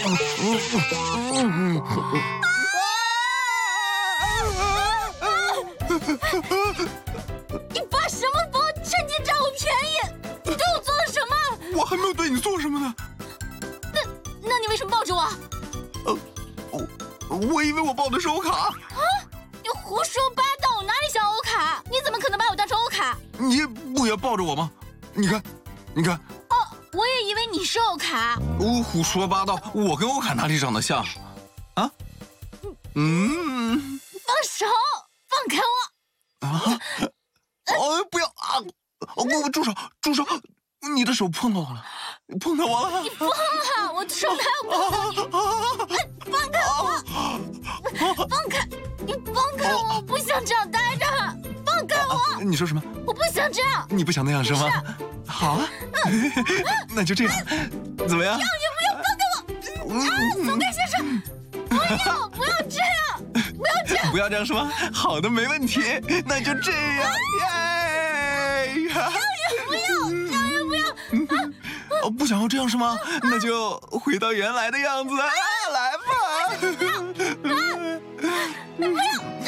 你发什么疯？趁机占我便宜！你对我做了什么？ 我还没有对你做什么呢。 那你为什么抱着我？ 我以为我抱的是欧卡。 啊！你胡说八道！我哪里像欧卡？你怎么可能把我当成欧卡？ 你不也抱着我吗？你看，你看。 哦，我也以为你是欧卡。 胡说八道！我跟欧卡哪里长得像？啊？ 放手！放开我！ 啊！不要啊！住手！住手！你的手碰到我了，碰到我了！ 你疯了！我的手哪有碰到你？放开我！放开！你放开我！我不想这样待着！放开我！ 你说什么？ 我不想这样！ 你不想那样是吗？好啊，那就这样，怎么样？ 你不要放开我！松开先生！不要！不要这样！不要这样！ 不要这样是吗？好的，没问题，那就这样，耶！ 不要！不要！ 不想要这样是吗？那就回到原来的样子，来吧！ 不要！